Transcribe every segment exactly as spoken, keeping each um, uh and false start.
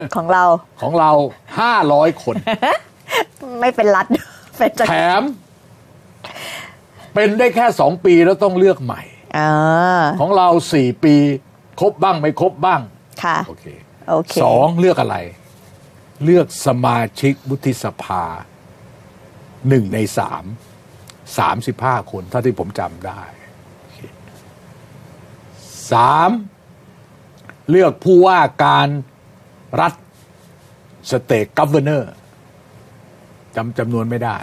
ของเราของเราห้าร้อยคนไม่เป็นรัฐแถมเป็นได้แค่สองปีแล้วต้องเลือกใหม่ของเราสี่ปีครบบ้างไม่ครบบ้างค่ะโอเคโอเคสองเลือกอะไรเลือกสมาชิกวุฒิสภาหนึ่งในสามสามสิบห้าคนถ้าที่ผมจำได้สามเลือกผู้ว่าการรัฐสเตทกัฟเวอร์เนอร์จำจำนวนไม่ได้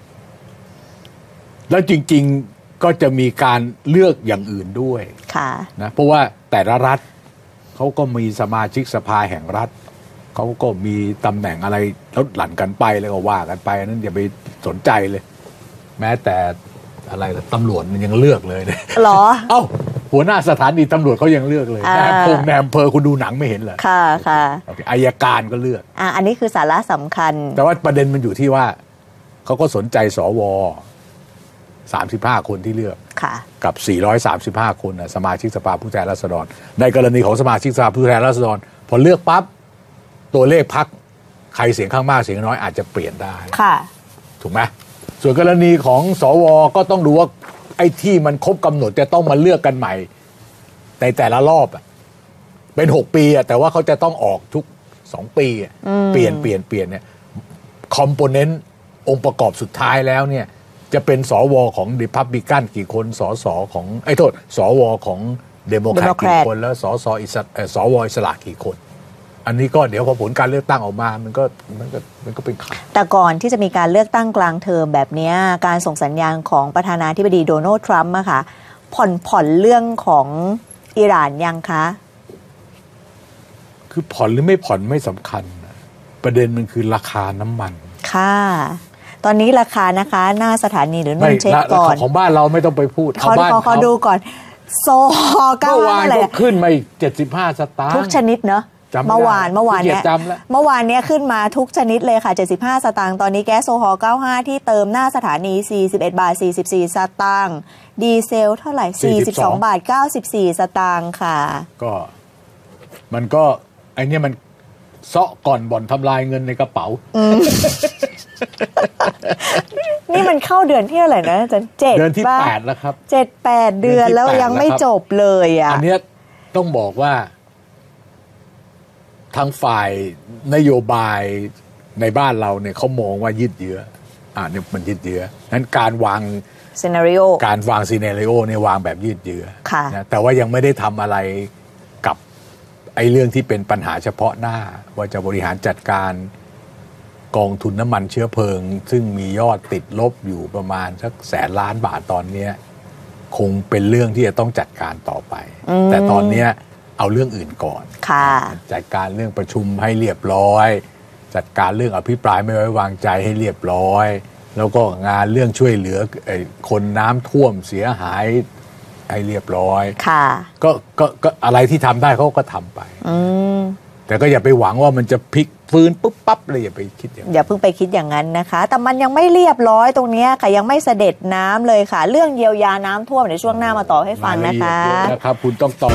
แล้วจริงๆก็จะมีการเลือกอย่างอื่นด้วยค่ะนะเพราะว่าแต่ละรัฐเขาก็มีสมาชิกสภาแห่งรัฐเขาก็มีตำแหน่งอะไรลดหลั่นกันไปแล้วก็ว่ากันไปนั้นอย่าไปสนใจเลยแม้แต่อะไรล่ะตำรวจมันยังเลือกเลยเนี่ยหรอเอ้าหัวหน้าสถานีตำรวจเขายังเลือกเลยแนมพงแนมเพอคุณดูหนังไม่เห็นเหรอค่ะค่ะอัยการก็เลือกอ่าอันนี้คือสาระสำคัญแต่ว่าประเด็นมันอยู่ที่ว่าเขาก็สนใจสวสามสิบห้าคนที่เลือกกับสี่ร้อยสามสิบห้าคนนะสมาชิกสภาผู้แทนราษฎรในกรณีของสมาชิกสภาผู้แทนราษฎรพอเลือกปั๊บตัวเลขพรรคใครเสียงข้างมากเสียงน้อยอาจจะเปลี่ยนได้ค่ะถูกไหมส่วนกรณีของสวก็ต้องดูว่าไอ้ที่มันครบกำหนดจะต้องมาเลือกกันใหม่ในแต่ละรอบอ่ะเป็นหกปีอ่ะแต่ว่าเขาจะต้องออกทุกสองปีอ่ะเปลี่ยนเปลี่ยนเปลี่ยนเนี่ยคอมโพเนนต์องค์ประกอบสุดท้ายแล้วเนี่ยจะเป็นสวของริพับลิกันกี่คนสสของไอ้โทษสวของเดโมแครตกี่คนแล้วสสอิสระสวอิสระกี่คนอันนี้ก็เดี๋ยวพอผลการเลือกตั้งออกมามันก็มันก็มันก็เป็นข่าวแต่ก่อนที่จะมีการเลือกตั้งกลางเทอมแบบนี้การส่งสัญญาณของประธานาธิบดีโดนัลด์ทรัมป์อะค่ะผ่อนผ่อนเรื่องของอิหร่านยังคะคือผ่อนหรือไม่ผ่อนไม่สำคัญประเด็นมันคือราคาน้ำมันค่ะตอนนี้ราคานะคะหน้าสถานีหรือนุ่นเช็คก่อนของบ้านเราไม่ต้องไปพูดเอาบ้านเขาดูก่อนโซฮอเก้าห้าอะไรก็ขึ้นมาอีกเจ็ดสิบห้าสตางค์ทุกชนิดเนอะเมื่อวานเมื่อวานเนี้ยเมื่อวานเนี้ยขึ้นมาทุกชนิดเลยค่ะเจ็ดสิบห้าสตางค์ตอนนี้แก๊สโซฮอเก้าห้าที่เติมหน้าสถานีสี่สิบเอ็ดบาทสี่สิบสี่สตางค์ดีเซลเท่าไหร่สี่สิบสองบาทเก้าสิบสี่สตางค์ค่ะก็มันก็ไอเนี้ยมันเซาะก่อนบ่อนทำลายเงินในกระเป๋านี่มันเข้าเดือนที่อะไรนะอาจารย์เจ็ดเดือนที่แปดแล้วครับเจ็ดแปดเดือนแล้วยังไม่จบเลยอ่ะอันเนี้ยต้องบอกว่าทางฝ่ายนโยบายในบ้านเราเนี่ยเขามองว่ายืดเยื้ออ่าเนี่ยมันยืดเยื้อนั้นการวางซีนาริโอการวางซีนาริโอเนี่ยวางแบบยืดเยื้อนะแต่ว่ายังไม่ได้ทำอะไรกับไอ้เรื่องที่เป็นปัญหาเฉพาะหน้าว่าจะบริหารจัดการกองทุนน้ำมันเชื้อเพลิงซึ่งมียอดติดลบอยู่ประมาณสักแสนล้านบาทตอนนี้คงเป็นเรื่องที่จะต้องจัดการต่อไปแต่ตอนนี้เอาเรื่องอื่นก่อนจัดการเรื่องประชุมให้เรียบร้อยจัดการเรื่องอภิปรายไม่ไว้วางใจให้เรียบร้อยแล้วก็งานเรื่องช่วยเหลือคนน้ำท่วมเสียหายให้เรียบร้อยค่ะก็ก็ก็อะไรที่ทำได้เขาก็ทำไปแต่ก็อย่าไปหวังว่ามันจะพลิกฟื้นปุ๊บปั๊บเลยอย่าไปคิดอย่างอย่าเพิ่งไปคิดอย่างนั้นนะคะแต่มันยังไม่เรียบร้อยตรงนี้ค่ะยังไม่เสด็จน้ำเลยค่ะเรื่องเยียวยาน้ำท่วมในช่วงหน้ามาต่อให้ฟังนะคะนะครับคุณต้องตอบ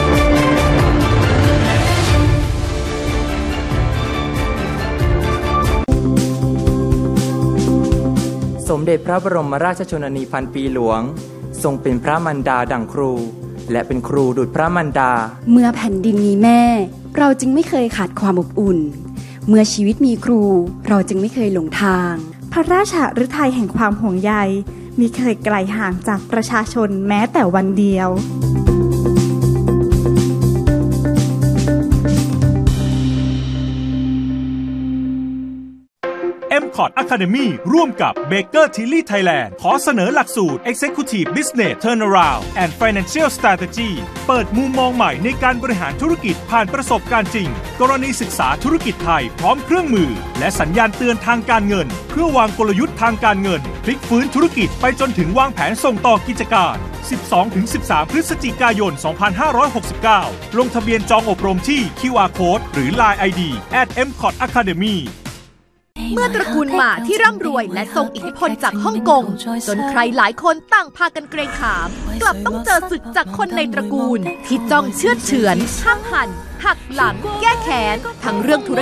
สมเด็จพระบรมราชชนนีพันปีหลวงทรงเป็นพระมารดาดั่งครูและเป็นครูดุจพระมารดาเมื่อแผ่นดินมีแม่เราจึงไม่เคยขาดความอบอุ่นเมื่อชีวิตมีครูเราจึงไม่เคยหลงทางพระราชฤทัยแห่งความห่วงใยมิเคยไกลห่างจากประชาชนแม้แต่วันเดียวเอ็ม คอร์ด Academy ร่วมกับ Baker Tilly Thailand ขอเสนอหลักสูตร Executive Business Turnaround and Financial Strategy เปิดมุมมองใหม่ในการบริหารธุรกิจผ่านประสบการณ์จริงกรณีศึกษาธุรกิจไทยพร้อมเครื่องมือและสัญญาณเตือนทางการเงินเพื่อวางกลยุทธ์ทางการเงินพลิกฟื้นธุรกิจไปจนถึงวางแผนส่งต่อกิจการ สิบสองถึงสิบสาม พฤศจิกายน สองพันห้าร้อยหกสิบเก้า ลงทะเบียนจองอบรมที่ คิว อาร์ Code หรือ ไลน์ ไอ ดี แอท เอ็ม คอร์ด Academy เมื่อตระกูลหม่าที่ร่ำรวยและทรงอิทธิพลจากฮ่องกงจนใครหลายคนต่างพากันเกรงขามกลับต้องเจอศึกจากคนในตระกูลที่จ้องเชือดเฉือนห้ามหันหักหลังแก้แค้นทั้งเรื่องธุร